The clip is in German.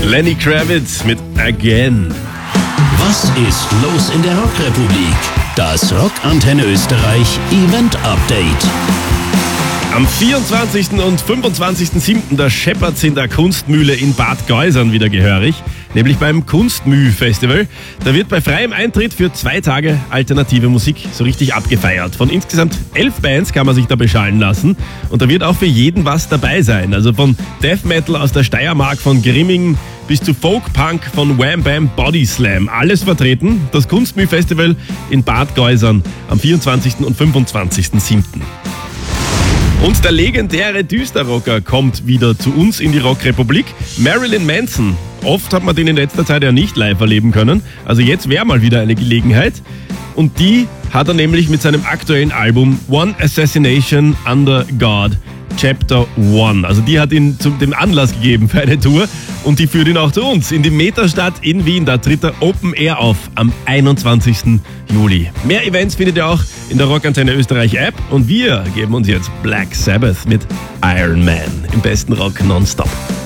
Lenny Kravitz mit Again. Was ist los in der Rockrepublik? Das Rockantenne Österreich Event Update. Am 24. und 25.07. da scheppert's in der Kunstmühle in Bad Geusern wieder gehörig, nämlich beim Kunstmüh-Festival. Da wird bei freiem Eintritt für 2 Tage alternative Musik so richtig abgefeiert. Von insgesamt 11 Bands kann man sich da beschallen lassen und da wird auch für jeden was dabei sein. Also von Death Metal aus der Steiermark von Grimming bis zu Folk-Punk von Wham Bam Body Slam. Alles vertreten. Das Kunstmüh-Festival in Bad Geusern am 24. und 25.07. Und der legendäre Düsterrocker kommt wieder zu uns in die Rockrepublik. Marilyn Manson. Oft hat man den in letzter Zeit ja nicht live erleben können. Also jetzt wäre mal wieder eine Gelegenheit. Und die hat er nämlich mit seinem aktuellen Album One Assassination Under God Chapter 1. Also die hat ihn dem Anlass gegeben für eine Tour und die führt ihn auch zu uns in die Metastadt in Wien. Da tritt er Open Air auf am 21. Juli. Mehr Events findet ihr auch in der Rockantenne Österreich App und wir geben uns jetzt Black Sabbath mit Iron Man im besten Rock nonstop.